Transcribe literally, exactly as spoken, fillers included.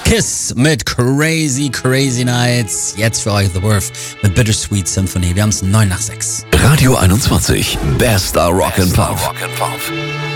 Kiss mit Crazy Crazy Nights. Jetzt für euch The Worth mit Bittersweet Symphony. Wir haben es neun nach sechs. Radio einundzwanzig, Bester Rock and Pop.